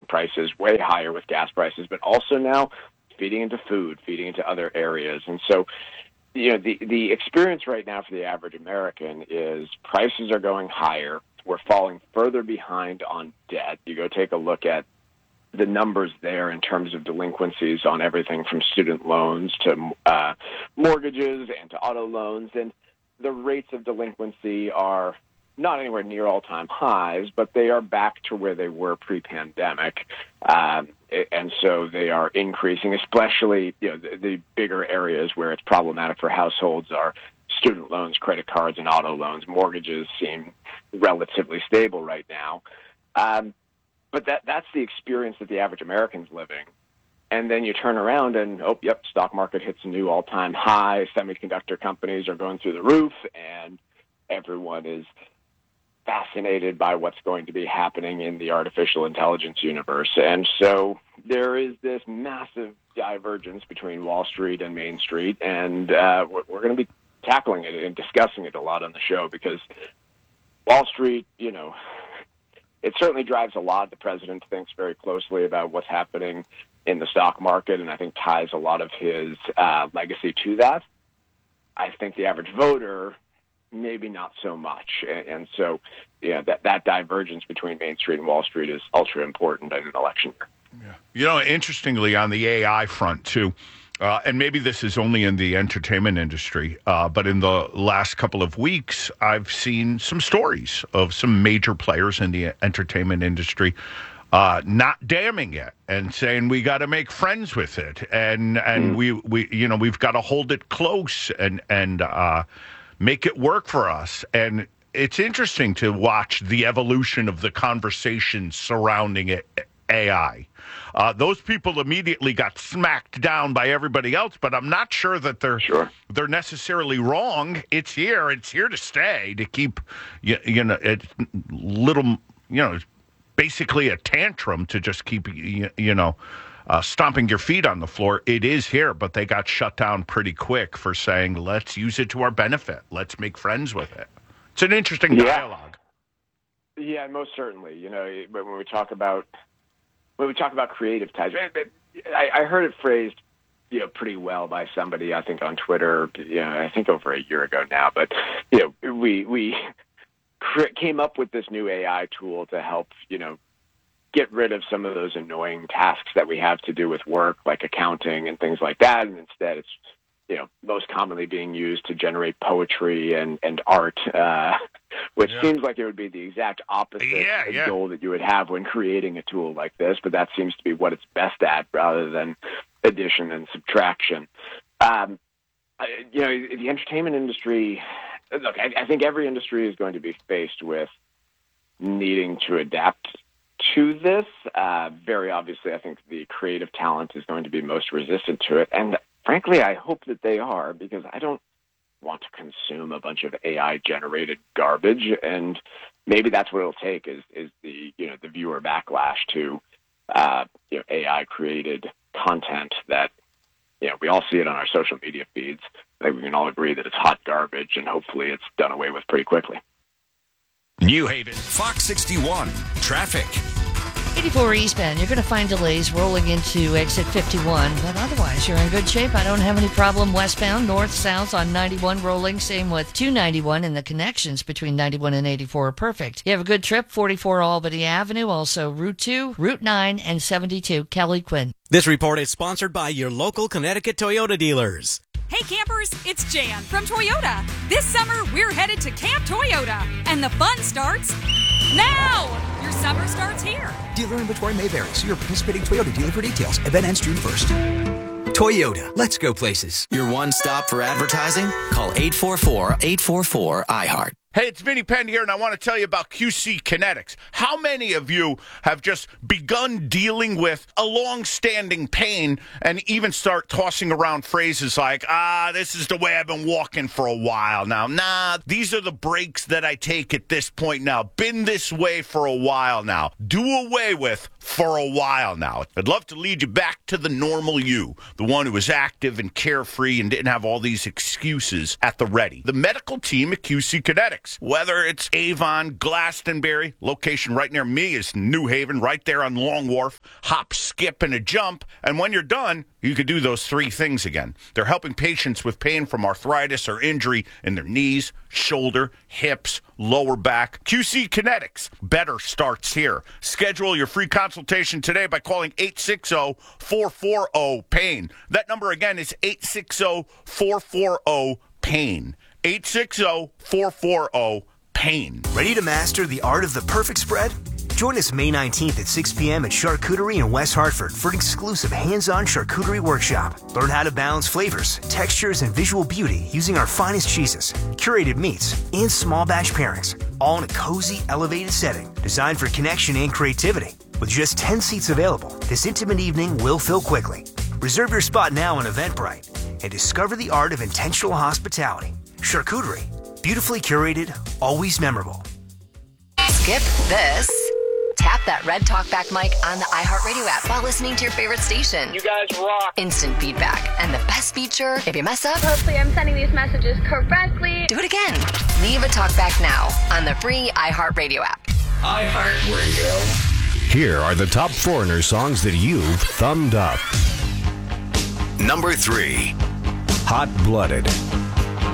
prices way higher with gas prices, but also now feeding into food, feeding into other areas. And so, the experience right now for the average American is prices are going higher. We're falling further behind on debt. You go take a look at the numbers there in terms of delinquencies on everything from student loans to mortgages and to auto loans. And the rates of delinquency are not anywhere near all-time highs, but they are back to where they were pre-pandemic. And so they are increasing, especially the bigger areas where it's problematic for households are student loans, credit cards, and auto loans. Mortgages seem relatively stable right now. But that's the experience that the average American's living. And then you turn around and, stock market hits a new all-time high. Semiconductor companies are going through the roof, and everyone is fascinated by what's going to be happening in the artificial intelligence universe. And so there is this massive divergence between Wall Street and Main Street, and we're going to be tackling it and discussing it a lot on the show because Wall Street, it certainly drives a lot. The president thinks very closely about what's happening in the stock market, and I think ties a lot of his legacy to that. I think the average voter, maybe not so much. And so, that divergence between Main Street and Wall Street is ultra important in an election year. Yeah. Interestingly, on the AI front, too, and maybe this is only in the entertainment industry, but in the last couple of weeks, I've seen some stories of some major players in the entertainment industry not damning it and saying we got to make friends with it, and we've got to hold it close and make it work for us. And it's interesting to watch the evolution of the conversation surrounding it. AI. Those people immediately got smacked down by everybody else, but I'm not sure that they're necessarily wrong. It's here to stay, to keep it's basically a tantrum to just keep stomping your feet on the floor. It is here, but they got shut down pretty quick for saying, let's use it to our benefit. Let's make friends with it. It's an interesting dialogue. Yeah, most certainly. When we talk about creative ties, I heard it phrased, pretty well by somebody, I think on Twitter, I think over a year ago now, but, we came up with this new AI tool to help, get rid of some of those annoying tasks that we have to do with work, like accounting and things like that. And instead it's, most commonly being used to generate poetry and art, which seems like it would be the exact opposite goal that you would have when creating a tool like this. But that seems to be what it's best at rather than addition and subtraction. The entertainment industry, look, I think every industry is going to be faced with needing to adapt to this. Very obviously, I think the creative talent is going to be most resistant to it. And frankly, I hope that they are, because I don't want to consume a bunch of AI-generated garbage. And maybe that's what it'll take is the viewer backlash to AI-created content that we all see it on our social media feeds. I think we can all agree that it's hot garbage, and hopefully it's done away with pretty quickly. New Haven, Fox 61, traffic. 84 eastbound, you're going to find delays rolling into exit 51, but otherwise you're in good shape. I don't have any problem westbound, north-south on 91 rolling, same with 291, and the connections between 91 and 84 are perfect. You have a good trip, 44 Albany Avenue, also Route 2, Route 9, and 72, Kelly Quinn. This report is sponsored by your local Connecticut Toyota dealers. Hey campers, it's Jan from Toyota. This summer, we're headed to Camp Toyota, and the fun starts now! Your summer starts here. Dealer inventory may vary. See your participating Toyota dealer for details. Event ends June 1st. Toyota, let's go places. Your one stop for advertising? Call 844-844-iHeart. Hey, it's Vinny Penn here, and I want to tell you about QC Kinetics. How many of you have just begun dealing with a long-standing pain and even start tossing around phrases like, this is the way I've been walking for a while now. Nah, these are the breaks that I take at this point now. Been this way for a while now. Do away with for a while now. I'd love to lead you back to the normal you, the one who was active and carefree and didn't have all these excuses at the ready. The medical team at QC Kinetics Kinetics. Whether it's Avon, Glastonbury, location right near me is New Haven, right there on Long Wharf. Hop, skip, and a jump. And when you're done, you can do those three things again. They're helping patients with pain from arthritis or injury in their knees, shoulder, hips, lower back. QC Kinetics. Better starts here. Schedule your free consultation today by calling 860-440-PAIN. That number again is 860-440-PAIN. 860-440-PAIN. Ready to master the art of the perfect spread? Join us May 19th at 6 p.m. at Charcuterie in West Hartford for an exclusive hands-on charcuterie workshop. Learn how to balance flavors, textures, and visual beauty using our finest cheeses, curated meats, and small batch pairings, all in a cozy, elevated setting designed for connection and creativity. With just 10 seats available, this intimate evening will fill quickly. Reserve your spot now on Eventbrite and discover the art of intentional hospitality. Charcuterie, beautifully curated, always memorable. Skip this. Tap that red talkback mic on the iHeartRadio app while listening to your favorite station. You guys rock. Instant feedback. And the best feature, if you mess up, hopefully I'm sending these messages correctly. Do it again. Leave a talkback now on the free iHeartRadio app. iHeartRadio. Here are the top foreigner songs that you've thumbed up. Number 3. Hot Blooded.